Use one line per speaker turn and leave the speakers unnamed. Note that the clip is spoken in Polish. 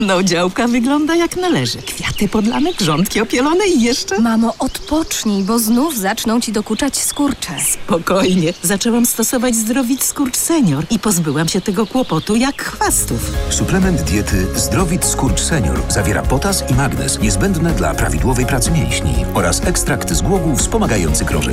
No, działka wygląda jak należy. Kwiaty podlane, grządki opielone i jeszcze...
Mamo, odpocznij, bo znów zaczną ci dokuczać skurcze.
Spokojnie. Zaczęłam stosować Zdrowit Skurcz Senior i pozbyłam się tego kłopotu jak chwastów.
Suplement diety Zdrowit Skurcz Senior zawiera potas i magnez niezbędne dla prawidłowej pracy mięśni oraz ekstrakt z głogów wspomagający krążenie